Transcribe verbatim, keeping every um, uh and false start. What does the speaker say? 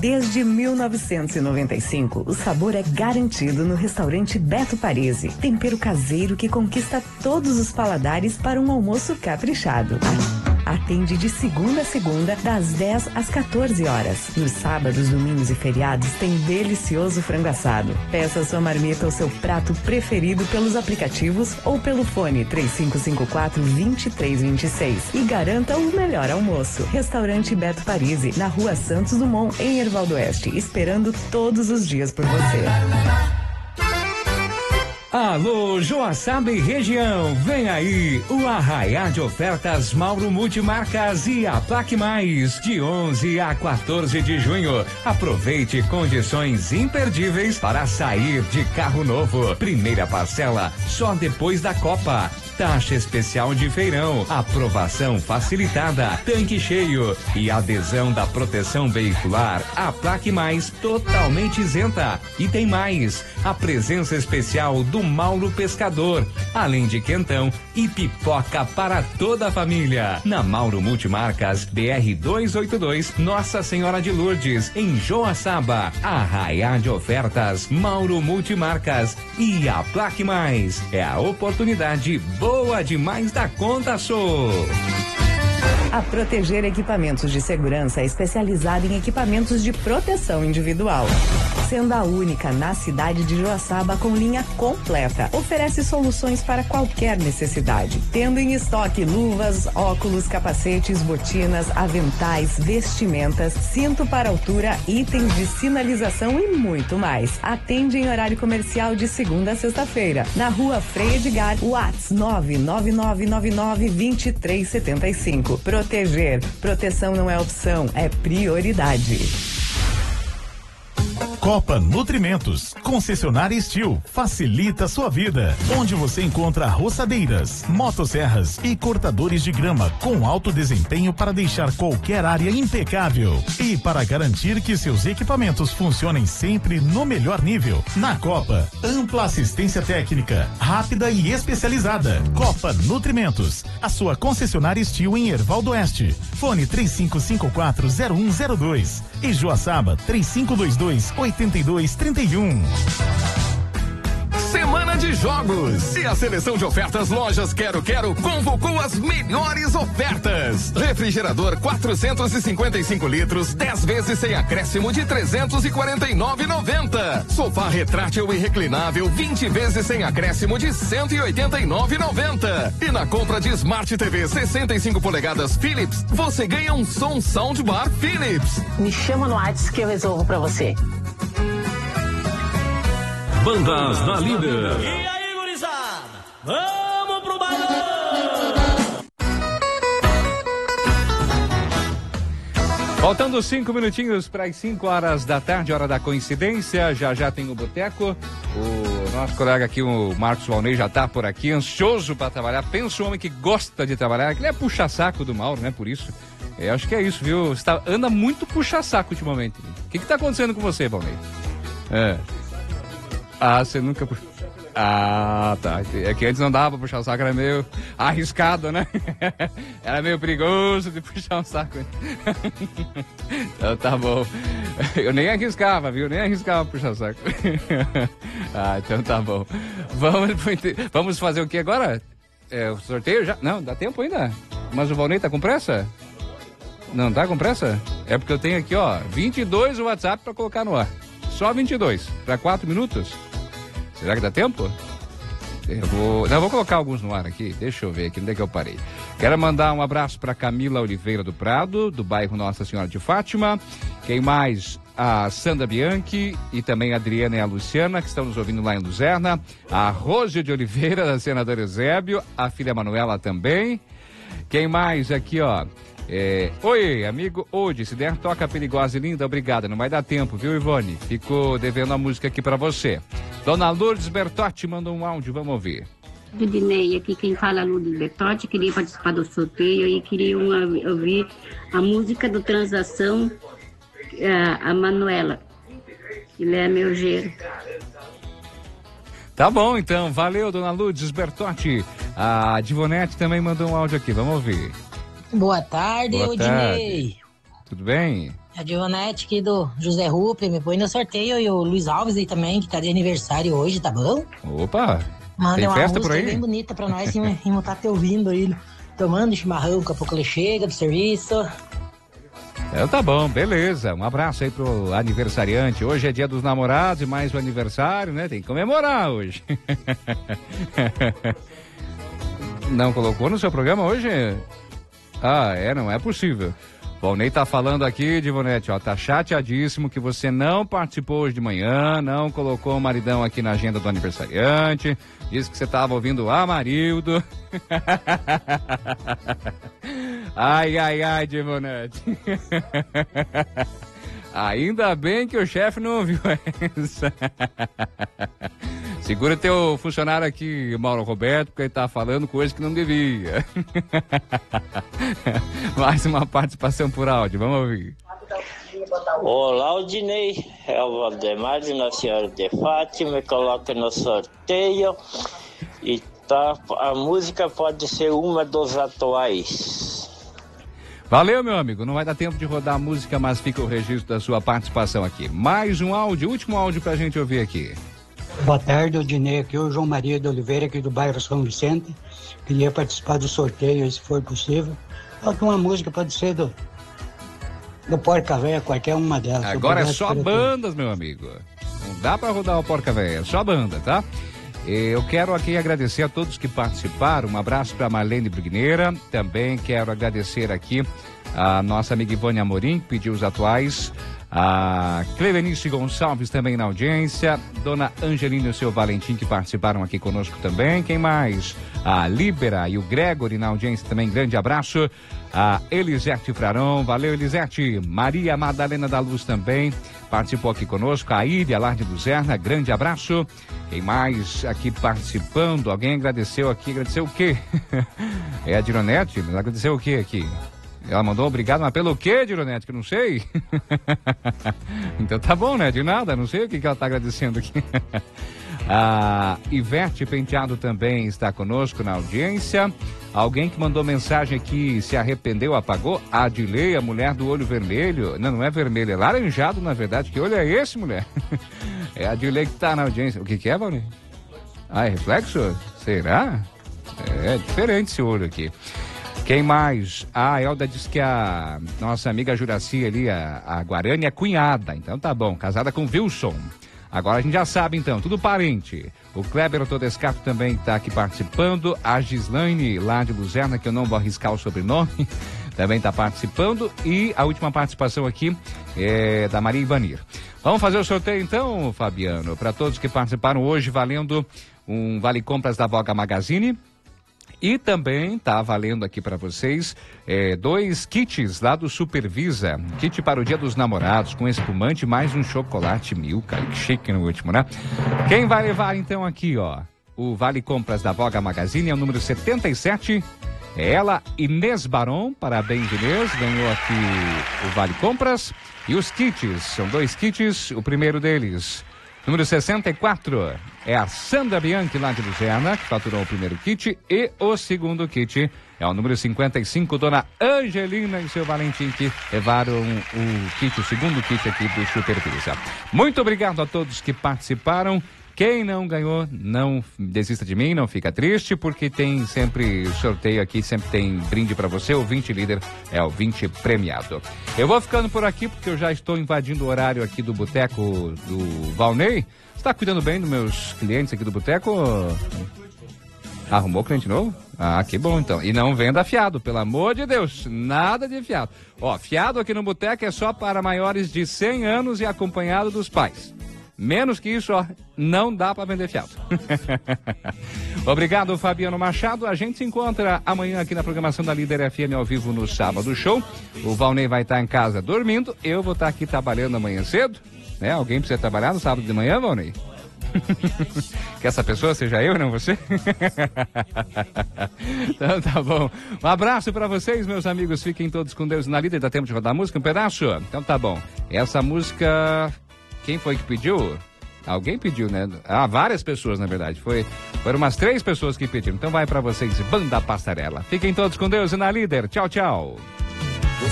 Desde mil novecentos e noventa e cinco, o sabor é garantido no restaurante Beto Parisi. Tempero caseiro que conquista todos os paladares para um almoço caprichado. Atende de segunda a segunda, das dez às quatorze horas. Nos sábados, domingos e feriados tem delicioso frango assado. Peça sua marmita ou seu prato preferido pelos aplicativos ou pelo fone três cinco cinco quatro, dois três dois seis e garanta o melhor almoço. Restaurante Beto Parisi, na Rua Santos Dumont, em Erval do Oeste, esperando todos os dias por você. Alô, Joaçaba e região, vem aí o arraiá de ofertas Mauro Multimarcas e a Plaque Mais, de onze a quatorze de junho. Aproveite condições imperdíveis para sair de carro novo. Primeira parcela só depois da Copa. Taxa especial de feirão, aprovação facilitada, tanque cheio e adesão da proteção veicular. A Plaque Mais totalmente isenta. E tem mais, a presença especial do Mauro Pescador, além de quentão e pipoca para toda a família. Na Mauro Multimarcas, B R duzentos e oitenta e dois, Nossa Senhora de Lourdes, em Joaçaba. Arraiá de ofertas, Mauro Multimarcas e a Plaque Mais. É a oportunidade boa demais da conta, sou. A Proteger Equipamentos de Segurança é especializada em equipamentos de proteção individual. Sendo a única na cidade de Joaçaba com linha completa, oferece soluções para qualquer necessidade, tendo em estoque luvas, óculos, capacetes, botinas, aventais, vestimentas, cinto para altura, itens de sinalização e muito mais. Atende em horário comercial de segunda a sexta-feira, na Rua Frei Edgar, WhatsApp nove nove nove nove nove, dois três sete cinco. Proteger. Proteção não é opção, é prioridade. Copa Nutrimentos, concessionária Estil, facilita sua vida. Onde você encontra roçadeiras, motosserras e cortadores de grama com alto desempenho para deixar qualquer área impecável. E para garantir que seus equipamentos funcionem sempre no melhor nível. Na Copa, ampla assistência técnica, rápida e especializada. Copa Nutrimentos, a sua concessionária Estil em Erval do Oeste. Fone três cinco cinco quatro, zero um zero dois. E Joaçaba três cinco dois dois, oito dois três um. Semana de jogos e a seleção de ofertas Lojas Quero Quero convocou as melhores ofertas. Refrigerador quatrocentos e cinquenta e cinco litros, dez vezes sem acréscimo de trezentos e quarenta e nove reais e noventa centavos. Sofá retrátil e reclinável, vinte vezes sem acréscimo de cento e oitenta e nove reais e noventa centavos. E na compra de Smart T V sessenta e cinco polegadas Philips, você ganha um som soundbar Philips. Me chama no WhatsApp que eu resolvo pra você. Bandas da Líder. E aí, gurizada? Vamos pro bailão! Faltando cinco minutinhos para as cinco horas da tarde, hora da coincidência. Já já tem o boteco. O nosso colega aqui, o Marcos Valnei, já tá por aqui, ansioso para trabalhar. Pensa um homem que gosta de trabalhar. Ele é puxa-saco do Mauro, né? Por isso. É, acho que é isso, viu? Você tá, anda muito puxa-saco ultimamente. O que que tá acontecendo com você, Valnei? É. Ah, você nunca puxou. Ah, tá. É que antes não dava pra puxar o saco, era meio arriscado, né? Era meio perigoso de puxar um saco. Então tá bom. Eu nem arriscava, viu? Nem arriscava puxar o saco. Ah, então tá bom. Vamos, vamos fazer o que agora? É, o sorteio já? Não, dá tempo ainda. Mas o Valnei tá com pressa? Não tá com pressa? É porque eu tenho aqui, ó, vinte e dois o WhatsApp pra colocar no ar. Só vinte e dois, para quatro minutos. Será que dá tempo? Eu vou, não, eu vou colocar alguns no ar aqui. Deixa eu ver aqui onde é que eu parei. Quero mandar um abraço para Camila Oliveira do Prado, do bairro Nossa Senhora de Fátima. Quem mais? A Sandra Bianchi e também a Adriana e a Luciana, que estão nos ouvindo lá em Luzerna. A Rose de Oliveira, da senadora Eusébio. A filha Manuela também. Quem mais aqui, ó? É, oi, amigo Ode, se der toca perigosa e linda, obrigada, não vai dar tempo, viu, Ivone? Ficou devendo a música aqui pra você. Dona Lourdes Bertotti mandou um áudio, vamos ouvir. Dinei, aqui quem fala é Lourdes Bertotti, queria participar do sorteio e queria uma, ouvir a música do Transação, a, a Manuela, ele é meu gero. Tá bom, então, valeu, Dona Lourdes Bertotti. A Divonete também mandou um áudio aqui, vamos ouvir. Boa tarde, Boa Odinei. Tudo bem? A Dionete aqui do José Ruppe, me põe no sorteio. E o Luiz Alves aí também, que tá de aniversário hoje, tá bom? Opa! Manda tem uma festa música por aí? bem bonita pra nós, em em tá te ouvindo aí, tomando chimarrão, daqui a pouco ele chega do serviço. Então tá bom, beleza. Um abraço aí pro aniversariante. Hoje é dia dos namorados e mais o aniversário, né? Tem que comemorar hoje. Não colocou no seu programa hoje? Ah, é, não é possível. Valnei tá falando aqui, Divonete, ó, tá chateadíssimo que você não participou hoje de manhã, não colocou o maridão aqui na agenda do aniversariante, disse que você tava ouvindo Amarildo. Ai, ai, ai, Divonete. Ainda bem que o chefe não ouviu essa. Segura teu funcionário aqui, Mauro Roberto, porque ele tá falando coisa que não devia. Mais uma participação por áudio, vamos ouvir. Olá, Odinei, é o Valdemar de Nossa Senhora de Fátima, me coloca no sorteio e tá, a música pode ser uma dos atuais. Valeu, meu amigo, não vai dar tempo de rodar a música, mas fica o registro da sua participação aqui. Mais um áudio, último áudio pra gente ouvir aqui. Boa tarde, Odinei, aqui é o João Maria de Oliveira, aqui do bairro São Vicente. Queria participar do sorteio, se for possível. Falta uma música, pode ser do, do Porca Véia, qualquer uma delas. Agora é só bandas, meu amigo. Não dá pra rodar o Porca Véia, é só banda, tá? Eu quero aqui agradecer a todos que participaram. Um abraço para Marlene Brigneira. Também quero agradecer aqui a nossa amiga Ivone Amorim, que pediu os atuais. A Clevenice Gonçalves também na audiência. Dona Angelina e o seu Valentim, que participaram aqui conosco também. Quem mais? A Líbera e o Gregory na audiência também. Grande abraço. A Elisete Frarão. Valeu, Elisete. Maria Madalena da Luz também participou aqui conosco. A Íria Larde Luzerna. Grande abraço. Quem mais aqui participando? Alguém agradeceu aqui. Agradeceu o quê? É a Dironete? Mas agradeceu o quê aqui? Ela mandou obrigado, mas pelo quê, Dironete? Que eu não sei. Então tá bom, né? De nada, não sei o que, que ela tá agradecendo aqui. A Ivete Penteado também está conosco na audiência. Alguém que mandou mensagem aqui, se arrependeu, apagou? A Adilei, a mulher do olho vermelho. Não, não é vermelho, é laranjado, na verdade. Que olho é esse, mulher? É a Adilei que tá na audiência. O que que é, Valnei? Ah, é reflexo? Será? É diferente esse olho aqui. Quem mais? A Elda disse que a nossa amiga Juraci ali, a, a Guarani, é cunhada. Então tá bom, casada com Wilson. Agora a gente já sabe então, tudo parente. O Kleber Todescato também está aqui participando. A Gislaine lá de Luzerna, que eu não vou arriscar o sobrenome, também está participando. E a última participação aqui é da Maria Ivanir. Vamos fazer o sorteio então, Fabiano, para todos que participaram hoje, valendo um Vale Compras da Voga Magazine. E também tá valendo aqui para vocês é, dois kits lá do Supervisa. Kit para o Dia dos Namorados, com espumante mais um chocolate Milka. Que chique no último, né? Quem vai levar então aqui, ó, o Vale Compras da Voga Magazine é o número setenta e sete. É ela, Inês Baron. Parabéns, Inês. Ganhou aqui o Vale Compras. E os kits, são dois kits. O primeiro deles, número sessenta e quatro, é a Sandra Bianchi lá de Luzerna, que faturou o primeiro kit. E o segundo kit é o número cinquenta e cinco, Dona Angelina e seu Valentim, que levaram o kit, o segundo kit aqui do Supervisa. Muito obrigado a todos que participaram. Quem não ganhou, não desista de mim, não fica triste, porque tem sempre sorteio aqui, sempre tem brinde para você. O vinte líder é o vinte premiado. Eu vou ficando por aqui, porque eu já estou invadindo o horário aqui do Boteco do Valnei. Você está cuidando bem dos meus clientes aqui do Boteco? Arrumou cliente novo? Ah, que bom então. E não venda fiado, pelo amor de Deus, nada de fiado. Ó, fiado aqui no Boteco é só para maiores de cem anos e acompanhado dos pais. Menos que isso, ó, não dá para vender fiado. Obrigado, Fabiano Machado. A gente se encontra amanhã aqui na programação da Líder F M ao vivo no Sábado Show. O Valnei vai estar em casa dormindo. Eu vou estar aqui trabalhando amanhã cedo. Né? Alguém precisa trabalhar no sábado de manhã, Valnei? Que essa pessoa seja eu, não você? Então tá bom. Um abraço pra vocês, meus amigos. Fiquem todos com Deus na Líder. Dá tempo de rodar a música? Um pedaço? Então tá bom. Essa música... Quem foi que pediu? Alguém pediu, né? Ah, várias pessoas, na verdade. Foi, foram umas três pessoas que pediram. Então vai pra vocês, Banda Passarela. Fiquem todos com Deus e na Líder. Tchau, tchau.